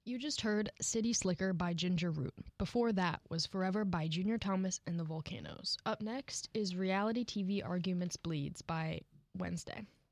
You just heard City Slicker by Ginger Root. Before that was Forever by Junior Thomas and the Volcanoes. Up next is Reality TV Arguments Bleeds by Wednesday.